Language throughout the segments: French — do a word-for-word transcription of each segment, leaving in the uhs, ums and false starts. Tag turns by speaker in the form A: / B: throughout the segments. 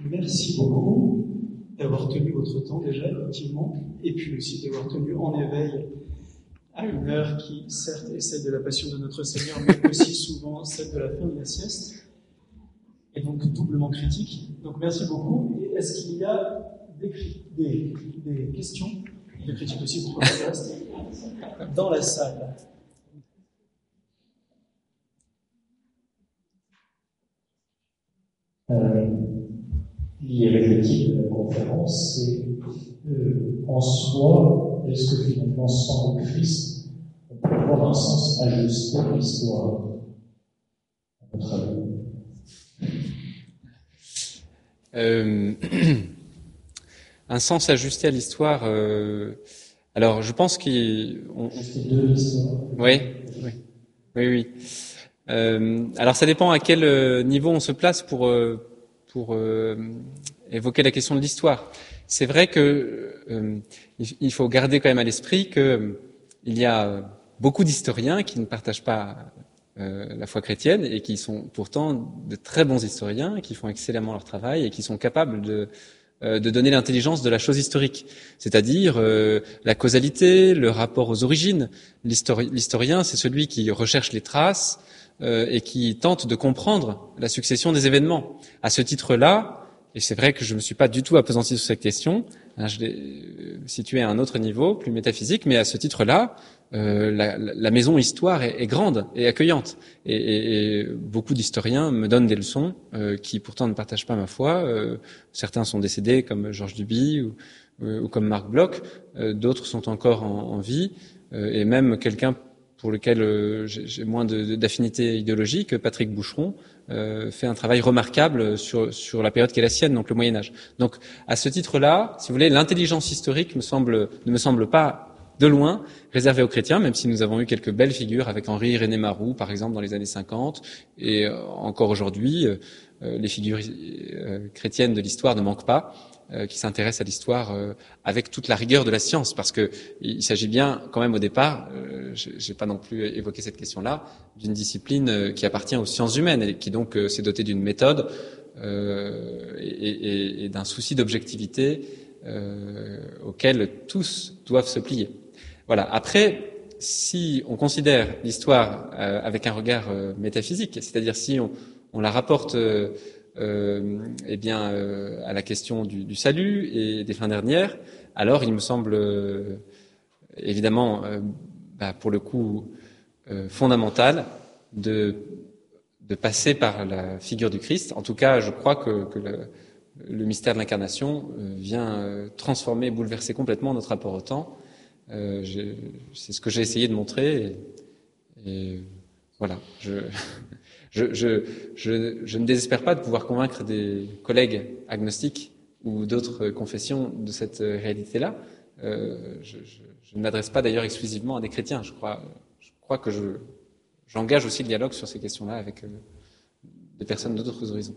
A: merci beaucoup d'avoir tenu votre temps déjà, effectivement, et puis aussi d'avoir tenu en éveil à une heure qui, certes, est celle de la passion de notre Seigneur, mais aussi souvent celle de la fin de la sieste, et donc doublement critique. Donc merci beaucoup. Et est-ce qu'il y a des, des, des questions, des critiques aussi pour le reste, dans la salle?
B: Euh, lié avec le titre de la conférence, c'est euh, en soi, est-ce que finalement, sans le Christ, on peut avoir un sens ajusté à l'histoire, à votre avis?
C: Euh, un sens ajusté à l'histoire. Euh, alors, je pense qu'il. On...
B: Ajusté de l'histoire.
C: Oui, oui, oui, oui. Euh, alors, ça dépend à quel niveau on se place pour euh, pour euh, évoquer la question de l'histoire. C'est vrai que euh, il faut garder quand même à l'esprit que euh, il y a beaucoup d'historiens qui ne partagent pas euh, la foi chrétienne et qui sont pourtant de très bons historiens, qui font excellemment leur travail et qui sont capables de euh, de donner l'intelligence de la chose historique, c'est-à-dire euh, la causalité, le rapport aux origines. L'histori- l'historien, c'est celui qui recherche les traces euh, et qui tente de comprendre la succession des événements. À ce titre-là, et c'est vrai que je ne me suis pas du tout appesanti sur cette question, hein, je l'ai situé à un autre niveau, plus métaphysique, mais à ce titre-là, euh, la, la maison histoire est, est grande et accueillante. Et, et, et beaucoup d'historiens me donnent des leçons euh, qui pourtant ne partagent pas ma foi. Euh, certains sont décédés, comme Georges Duby ou, euh, ou comme Marc Bloch. Euh, d'autres sont encore en, en vie. Euh, et même quelqu'un pour lequel euh, j'ai moins de, d'affinité idéologique, Patrick Boucheron, euh, fait un travail remarquable sur, sur la période qui est la sienne, donc le Moyen-Âge. Donc, à ce titre-là, si vous voulez, l'intelligence historique me semble, ne me semble pas de loin réservée aux chrétiens, même si nous avons eu quelques belles figures avec Henri René Maroux, par exemple, dans les années cinquante, et euh, encore aujourd'hui, euh, les figures euh, chrétiennes de l'histoire ne manquent pas, euh, qui s'intéressent à l'histoire euh, avec toute la rigueur de la science, parce que il s'agit bien, quand même, au départ, euh, j'ai pas non plus évoqué cette question-là, d'une discipline euh, qui appartient aux sciences humaines et qui donc euh, s'est dotée d'une méthode euh, et, et, et d'un souci d'objectivité euh, auquel tous doivent se plier. Voilà. Après, si on considère l'histoire euh, avec un regard euh, métaphysique, c'est-à-dire si on, on la rapporte euh, euh, eh bien euh, à la question du, du salut et des fins dernières, alors il me semble euh, évidemment, euh, bah, pour le coup, euh, fondamental de de passer par la figure du Christ. En tout cas, je crois que, que le, le mystère de l'incarnation euh, vient euh, transformer, bouleverser complètement notre rapport au temps. Euh, c'est ce que j'ai essayé de montrer. Et, et voilà. Je, je, je, je, je ne désespère pas de pouvoir convaincre des collègues agnostiques ou d'autres confessions de cette réalité-là. Euh, je, je, je ne m'adresse pas d'ailleurs exclusivement à des chrétiens. Je crois, je crois que je, j'engage aussi le dialogue sur ces questions-là avec euh, des personnes d'autres horizons.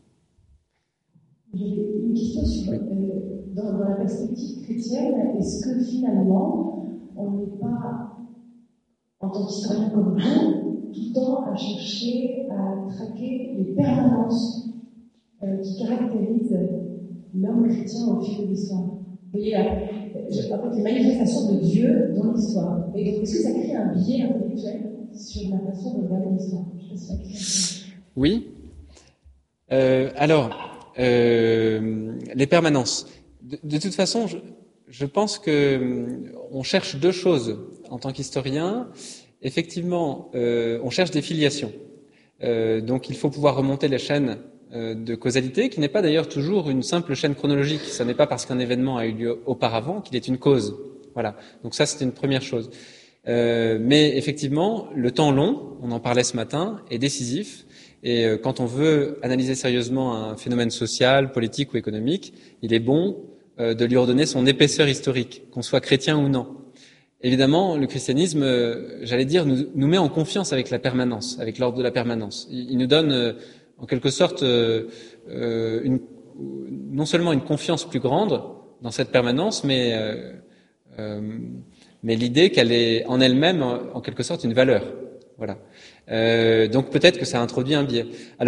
D: J'ai une question sur, euh, dans, dans la perspective chrétienne, est-ce que finalement, on n'est pas, en tant qu'historien comme vous, tout le temps à chercher à traquer les permanences euh, qui caractérisent l'homme chrétien au fil de l'histoire? Vous voyez, là, en fait, les manifestations de Dieu dans l'histoire. Et donc, est-ce que ça crée un biais intellectuel sur la façon de regarder l'histoire? Je sais pas si ça crée.
C: Oui. Euh, alors, euh, les permanences. De, de toute façon, je, je pense que on cherche deux choses en tant qu'historien. Effectivement, euh, on cherche des filiations. Euh, donc, il faut pouvoir remonter la chaîne euh, de causalité, qui n'est pas d'ailleurs toujours une simple chaîne chronologique. Ce n'est pas parce qu'un événement a eu lieu auparavant qu'il est une cause. Voilà. Donc ça, c'est une première chose. Euh, mais effectivement, le temps long, on en parlait ce matin, est décisif. Et euh, quand on veut analyser sérieusement un phénomène social, politique ou économique, il est bon euh, de lui redonner son épaisseur historique, qu'on soit chrétien ou non. Évidemment, le christianisme, euh, j'allais dire, nous, nous met en confiance avec la permanence, avec l'ordre de la permanence. Il, il nous donne, euh, en quelque sorte, euh, euh, une, non seulement une confiance plus grande dans cette permanence, mais, euh, euh, mais l'idée qu'elle est en elle-même, en, en quelque sorte, une valeur. Voilà. Euh, donc peut-être que ça introduit un biais. Alors,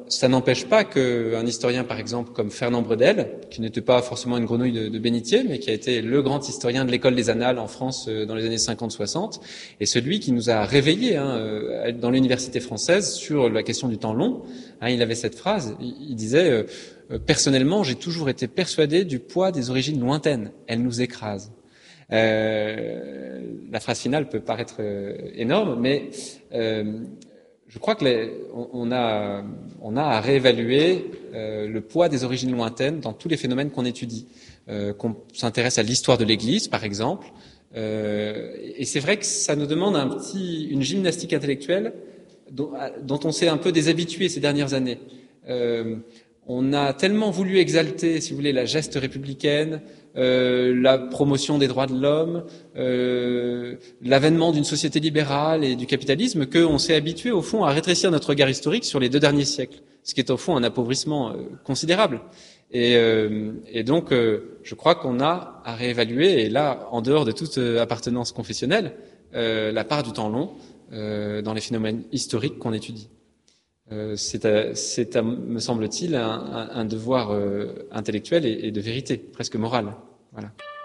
C: ça n'empêche pas qu'un historien, par exemple, comme Fernand Bredel, qui n'était pas forcément une grenouille de, de bénitier, mais qui a été le grand historien de l'école des annales en France dans les années cinquante soixante, et celui qui nous a réveillés hein, dans l'université française sur la question du temps long. Hein, il avait cette phrase, il, il disait euh, « Personnellement, j'ai toujours été persuadé du poids des origines lointaines. Elles nous écrasent. » Euh, la phrase finale peut paraître euh, énorme, mais euh, je crois que les, on, on a on a à réévaluer euh, le poids des origines lointaines dans tous les phénomènes qu'on étudie, euh, qu'on s'intéresse à l'histoire de l'Église, par exemple, euh, et c'est vrai que ça nous demande un petit une gymnastique intellectuelle dont, dont on s'est un peu déshabitué ces dernières années. Euh, on a tellement voulu exalter, si vous voulez, la geste républicaine, Euh, la promotion des droits de l'homme, euh, l'avènement d'une société libérale et du capitalisme, qu'on s'est habitué au fond à rétrécir notre regard historique sur les deux derniers siècles, ce qui est au fond un appauvrissement euh, considérable. Et, euh, et donc, euh, je crois qu'on a à réévaluer, et là, en dehors de toute euh, appartenance confessionnelle, euh, la part du temps long euh, dans les phénomènes historiques qu'on étudie. Euh, c'est, à, c'est à, me semble-t-il, un, un, un devoir euh, intellectuel et, et de vérité, presque morale. Voilà.